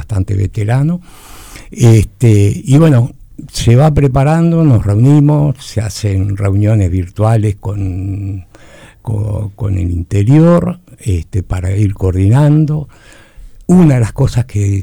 bastante veterano. Y bueno, se va preparando, nos reunimos, se hacen reuniones virtuales con el interior, para ir coordinando. Una de las cosas que